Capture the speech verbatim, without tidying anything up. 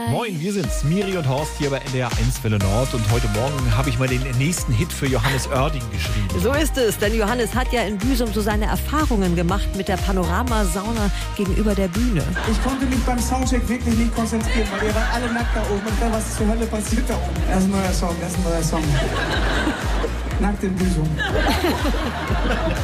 Moin, wir sind's, Miri und Horst hier bei N D R eins Welle Nord. Und heute Morgen habe ich mal den nächsten Hit für Johannes Oerding geschrieben. So ist es, denn Johannes hat ja in Büsum so seine Erfahrungen gemacht mit der Panoramasauna gegenüber der Bühne. Ich konnte mich beim Soundcheck wirklich nicht konzentrieren, weil ihr wart alle nackt da oben und da was zur Hölle passiert da oben. Das ist ein neuer Song, das ist ein neuer Song. Nackt in Büsum.